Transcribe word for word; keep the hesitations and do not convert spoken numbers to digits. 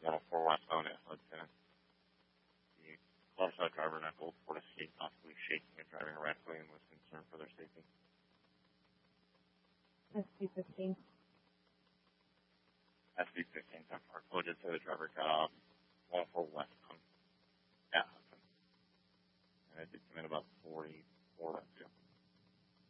one oh four westbound at Hudson. The clubside driver in that gold Ford Escape possibly shaking and driving erratically and was concerned for their safety. S P fifteen. S P fifteen, ten four. Quoted to the driver got off one oh four westbound at Hudson. And it did come in about forty-four